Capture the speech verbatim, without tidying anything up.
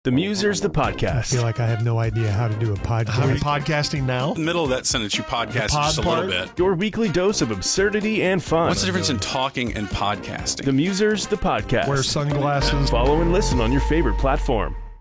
The Musers, the I podcast. feel like I have no idea how to do a podcast. How are you podcasting now? In the middle of that sentence, you podcast The pod just a part? little bit. Your weekly dose of absurdity and fun. What's the difference in talking and podcasting? The Musers, the podcast. Wear sunglasses. Follow and listen on your favorite platform.